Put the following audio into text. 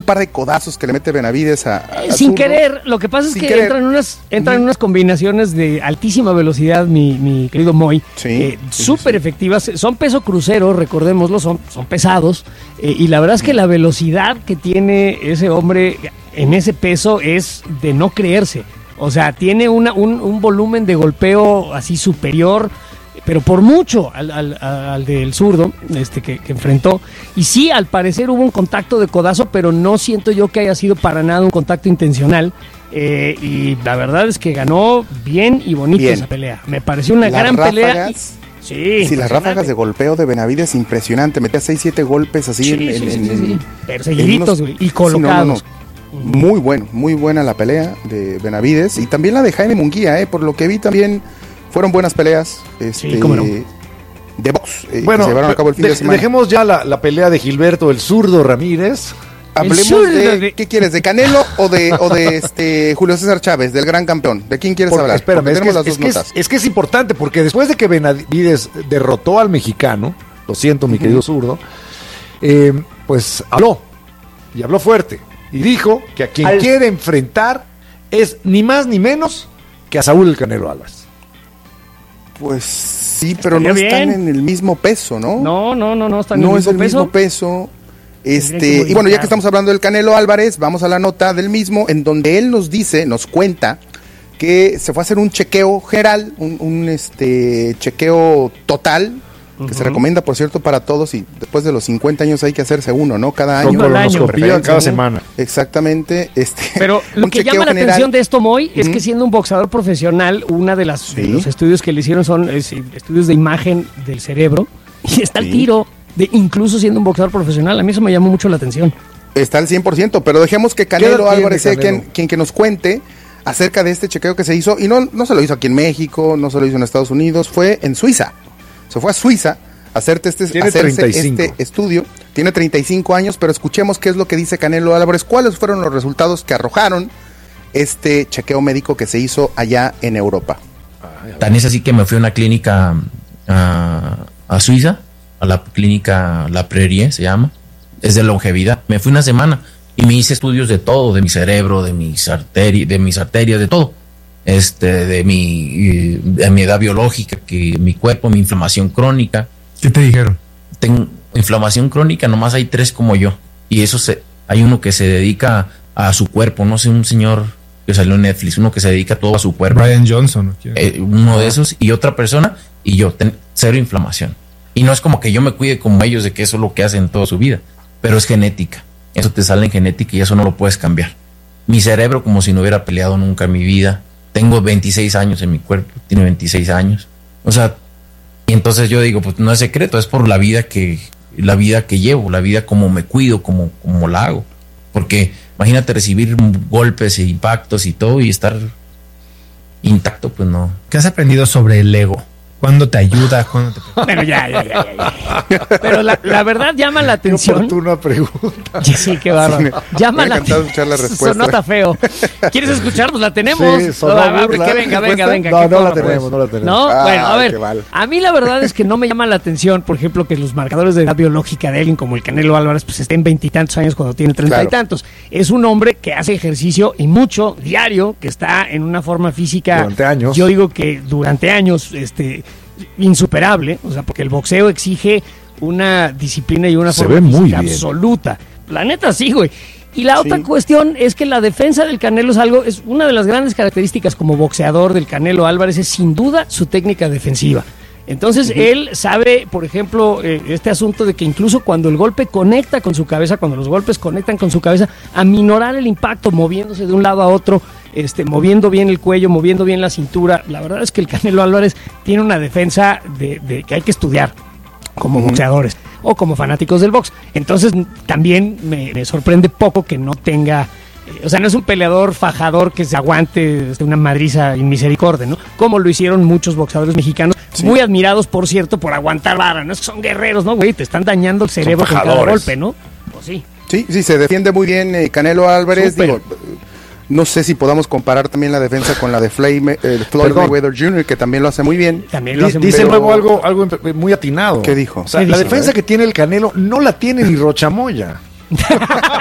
par de codazos que le mete Benavides a sin Zurdo. querer, lo que pasa es que entran en unas combinaciones de altísima velocidad, mi querido Moy, súper efectivas, son peso crucero, recordémoslo, son pesados, y la verdad es que la velocidad que tiene ese hombre en ese peso es de no creerse. O sea, tiene un volumen de golpeo así superior, pero por mucho al del zurdo que enfrentó. Y sí, al parecer hubo un contacto de codazo, pero no siento yo que haya sido para nada un contacto intencional. Y la verdad es que ganó bien y bonito esa pelea. Me pareció una gran pelea. Sí, las ráfagas de golpeo de Benavides, impresionante. Metía 6-7 golpes así sí. Pero seguiditos, güey, y colocados. Muy buena la pelea de Benavides y también la de Jaime Munguía, por lo que vi también fueron buenas peleas cómo no. de box que bueno, se llevaron a cabo el fin de semana. Dejemos ya la pelea de Gilberto el zurdo Ramírez. Hablemos de ¿qué quieres? ¿De Canelo o de Julio César Chávez, del gran campeón? ¿De quién quieres hablar? Espérame, tenemos las dos notas. Es que es importante porque después de que Benavides derrotó al mexicano, lo siento mi querido zurdo, pues habló fuerte. Y dijo que a quien quiere enfrentar es ni más ni menos que a Saúl el Canelo Álvarez. Pues sí, pero no están en el mismo peso, ¿no? No están en el mismo peso. Y bueno, ya que estamos hablando del Canelo Álvarez, vamos a la nota del mismo, en donde él nos cuenta que se fue a hacer un chequeo general, un chequeo total, que se recomienda, por cierto, para todos, y después de los 50 años hay que hacerse uno, ¿no? Cada año. Cada semana. Exactamente. Pero lo que llama la atención de esto, Moy, es que siendo un boxeador profesional, una de los estudios que le hicieron son estudios de imagen del cerebro, y está al tiro de incluso siendo un boxeador profesional. A mí eso me llamó mucho la atención. Está al 100%, pero dejemos que Canelo Álvarez sea quien nos cuente acerca de este chequeo que se hizo, y no se lo hizo aquí en México, no se lo hizo en Estados Unidos, fue en Suiza. Se fue a Suiza a hacerse este estudio. Tiene 35 años, pero escuchemos qué es lo que dice Canelo Álvarez, cuáles fueron los resultados que arrojaron este chequeo médico que se hizo allá en Europa. Tan es así que me fui a una clínica a Suiza, a la clínica La Prairie se llama, es de longevidad. Me fui una semana y me hice estudios de todo, de mi cerebro, de mis arterias, de todo. De mi edad biológica, que mi cuerpo, mi inflamación crónica. ¿Qué te dijeron? Tengo inflamación crónica, nomás hay 3 como yo. Y hay uno que se dedica a su cuerpo, no sé, un señor que salió en Netflix, uno que se dedica todo a su cuerpo. Brian Johnson. Uno de esos, y otra persona, y yo, 0 inflamación. Y no es como que yo me cuide como ellos de que eso es lo que hacen toda su vida, pero es genética. Eso te sale en genética y eso no lo puedes cambiar. Mi cerebro, como si no hubiera peleado nunca en mi vida. Tengo 26 años en mi cuerpo, tiene 26 años. O sea, y entonces yo digo, pues no es secreto, es por la vida que llevo, la vida como me cuido, como la hago. Porque imagínate recibir golpes e impactos y todo y estar intacto, pues no. ¿Qué has aprendido sobre el ego? ¿Cuándo te ayuda? ¿Cuándo te... Pero ya. Pero la verdad llama la atención. Qué oportuna pregunta. Sí, qué bárbaro. Llama la atención. escuchar la respuesta. Eso nota feo. ¿Quieres escucharnos? La tenemos. Sí, que venga. No la tenemos. No, bueno, a ver. A mí la verdad es que no me llama la atención, por ejemplo, que los marcadores de edad biológica de alguien como el Canelo Álvarez pues estén 20 y tantos años cuando tiene 30 y tantos. Es un hombre que hace ejercicio y mucho diario, que está en una forma física. Durante años. Yo digo que durante años, insuperable, o sea, porque el boxeo exige una disciplina y una forma física absoluta. La neta sí, güey. Y la otra cuestión es que la defensa del Canelo es una de las grandes características como boxeador del Canelo Álvarez, es sin duda su técnica defensiva. Entonces él sabe, por ejemplo, este asunto de que incluso cuando el golpe conecta con su cabeza, cuando los golpes conectan con su cabeza, aminorar el impacto moviéndose de un lado a otro, moviendo bien el cuello, moviendo bien la cintura. La verdad es que el Canelo Álvarez tiene una defensa de que hay que estudiar como boxeadores o como fanáticos del box. Entonces también me sorprende poco que no tenga... O sea, no es un peleador fajador que se aguante una madriza inmisericordia, ¿no? Como lo hicieron muchos boxeadores mexicanos, muy admirados, por cierto, por aguantar vara. No es que son guerreros, ¿no, güey? Te están dañando el cerebro con cada golpe, ¿no? Pues sí. Sí, se defiende muy bien Canelo Álvarez. Digo, no sé si podamos comparar también la defensa con la de Floyd Mayweather Jr., que también lo hace muy bien. Dice luego algo muy atinado. ¿Qué dijo? O sea, la defensa que tiene el Canelo no la tiene ni Rochamoya.